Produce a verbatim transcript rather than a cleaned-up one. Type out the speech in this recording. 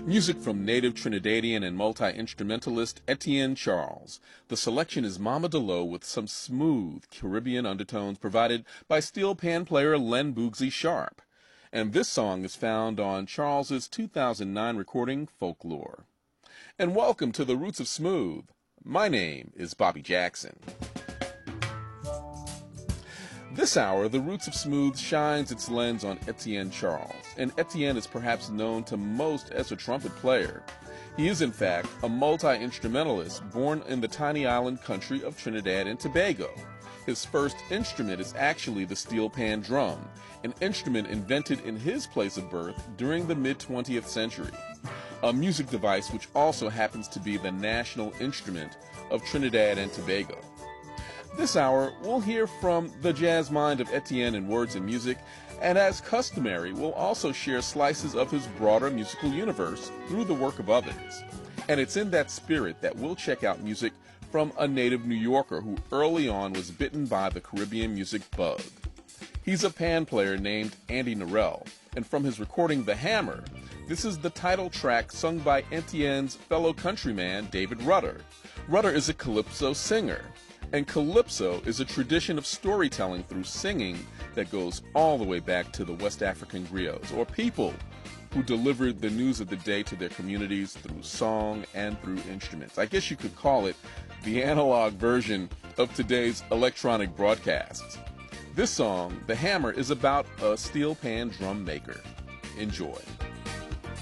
Music from native Trinidadian and multi-instrumentalist Etienne Charles. The selection is Mama DeLo with some smooth Caribbean undertones provided by steel pan player Len Boogsy Sharp. And this song is found on Charles's two thousand nine recording Folklore. And welcome to the Roots of Smooth. My name is Bobby Jackson. This hour, the Roots of Smooth shines its lens on Etienne Charles, and Etienne is perhaps known to most as a trumpet player. He is, in fact, a multi-instrumentalist born in the tiny island country of Trinidad and Tobago. His first instrument is actually the steel pan drum, an instrument invented in his place of birth during the mid-twentieth century, a music device which also happens to be the national instrument of Trinidad and Tobago. This hour, we'll hear from the jazz mind of Etienne in words and music, and as customary, we'll also share slices of his broader musical universe through the work of others. And it's in that spirit that we'll check out music from a native New Yorker who early on was bitten by the Caribbean music bug. He's a pan player named Andy Narell, and from his recording The Hammer, this is the title track sung by Etienne's fellow countryman David Rudder. Rudder is a calypso singer. And calypso is a tradition of storytelling through singing that goes all the way back to the West African griots, or people who delivered the news of the day to their communities through song and through instruments. I guess you could call it the analog version of today's electronic broadcasts. This song, The Hammer, is about a steel pan drum maker. Enjoy.